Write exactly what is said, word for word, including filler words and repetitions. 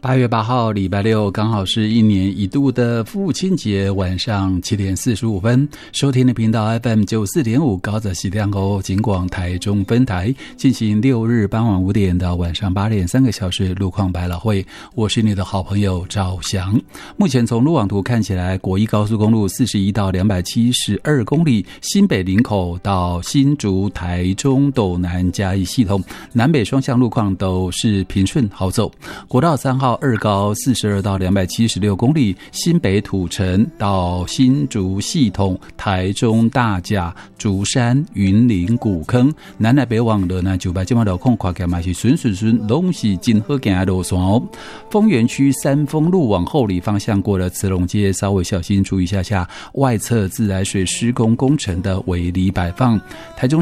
八月八号礼拜六，刚好是一年一度的父亲节，晚上七点四十五分，收听的频道 F M 九四点五高泽喜亮哦，警广台中分台进行六日傍晚五点到晚上八点三个小时路况百老汇，我是你的好朋友赵翔。目前从路网图看起来，国一高速公路四十一到两百七十二公里，新北林口到新竹台中斗南嘉义系统南北双向路况都是平顺好走。国道三号二高四十二到两百七十六公里，新北土城到新竹系统台中大甲竹山云林古坑南来北往的呢九百这么路况看起来是顺顺顺拢是真好行的路线哦。丰原区三丰路往后里方向过了慈龙街，稍微小心注意一下下外侧自来水施工工程的围篱摆放。台中